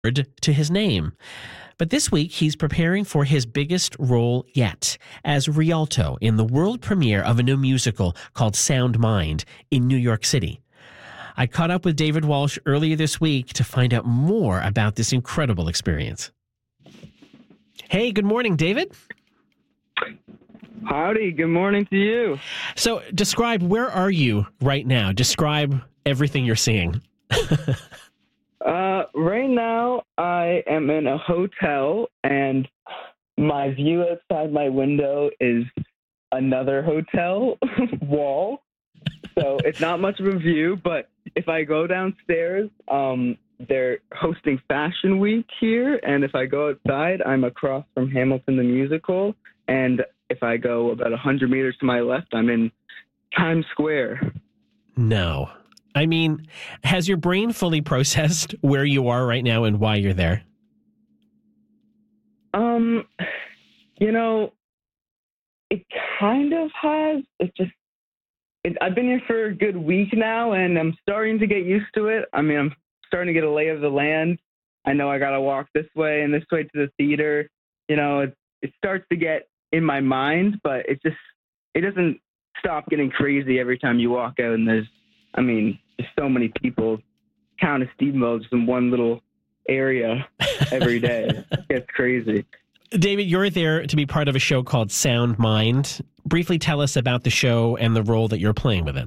to his name. But this week, he's preparing for his biggest role yet as Rialto in the world premiere of a new musical called Sound Mind in New York City. I caught up with David Walsh earlier this week to find out more about this incredible experience. Hey, good morning, David. Howdy, good morning to you. So describe, where are you right now? Describe everything you're seeing. Right now, I am in a hotel, and my view outside my window is another hotel wall. So it's not much of a view, but if I go downstairs, they're hosting Fashion Week here, and if I go outside, I'm across from Hamilton the Musical, and if I go about 100 meters to my left, I'm in Times Square. No. I mean, has your brain fully processed where you are right now and why you're there? It kind of has. I've been here for a good week now, and I'm starting to get used to it. I mean, I'm starting to get a lay of the land. I know I got to walk this way and this way to the theater. It starts to get in my mind, but it doesn't stop getting crazy every time you walk out, and there's so many people. Count of Stephenville just in one little area every day. It gets crazy. David, you're there to be part of a show called Sound Mind. Briefly tell us about the show and the role that you're playing with it.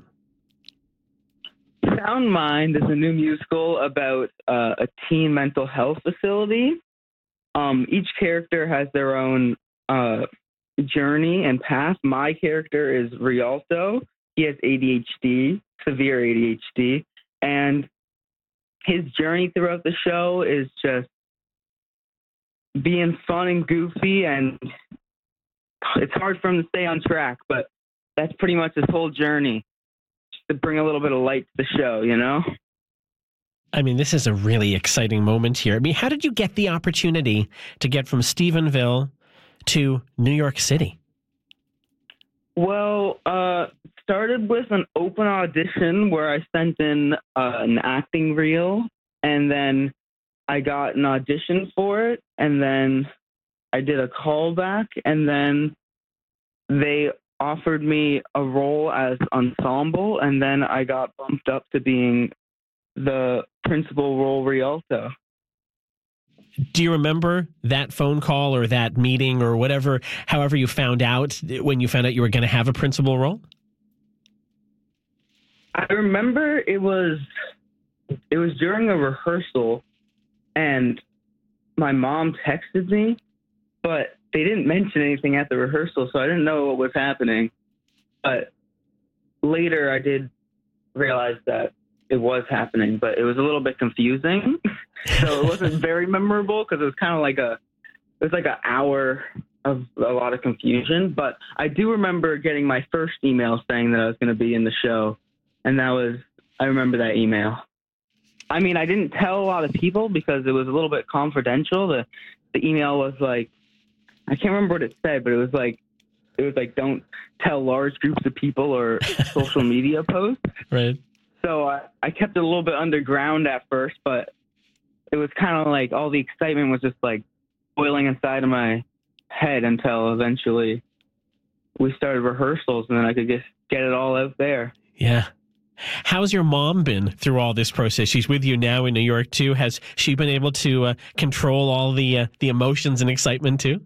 Sound Mind is a new musical about a teen mental health facility. Each character has their own journey and path. My character is Rialto. He has ADHD, severe ADHD, and his journey throughout the show is just being fun and goofy, and it's hard for him to stay on track, but that's pretty much his whole journey, just to bring a little bit of light to the show, I mean, this is a really exciting moment here. I mean, how did you get the opportunity to get from Stephenville to New York City? Well, started with an open audition where I sent in an acting reel, and then I got an audition for it, and then I did a callback, and then they offered me a role as ensemble, and then I got bumped up to being the principal role, Rialto. Do you remember that phone call or that meeting or whatever, however you found out, when you found out you were going to have a principal role? I remember it was during a rehearsal, and my mom texted me, but they didn't mention anything at the rehearsal, so I didn't know what was happening. But later I did realize that it was happening, but it was a little bit confusing. So it wasn't very memorable because it was kind of like an hour of a lot of confusion. But I do remember getting my first email saying that I was going to be in the show, and I remember that email. I mean, I didn't tell a lot of people because it was a little bit confidential. The email was like, I can't remember what it said, but it was like don't tell large groups of people or social media posts. Right. So I kept it a little bit underground at first, but it was kind of like all the excitement was just like boiling inside of my head until eventually we started rehearsals, and then I could just get it all out there. Yeah. How's your mom been through all this process? She's with you now in New York too. Has she been able to control all the emotions and excitement too?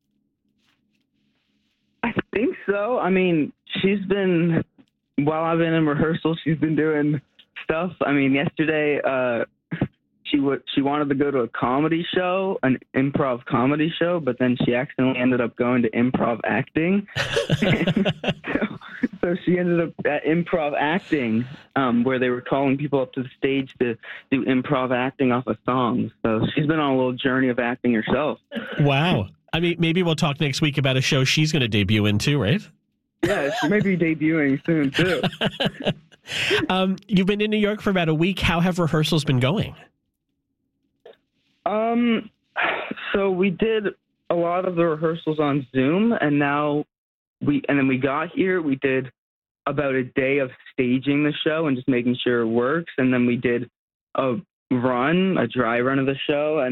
I think so. I mean, while I've been in rehearsal, she's been doing stuff. I mean, yesterday, she wanted to go to a comedy show, an improv comedy show, but then she accidentally ended up going to improv acting. So she ended up at improv acting, where they were calling people up to the stage to do improv acting off of songs. So she's been on a little journey of acting herself. Wow. I mean, maybe we'll talk next week about a show she's going to debut in too, right? Yeah, she may be debuting soon too. You've been in New York for about a week. How have rehearsals been going? So we did a lot of the rehearsals on Zoom, and then we got here. We did about a day of staging the show and just making sure it works, and then we did a run, a dry run of the show,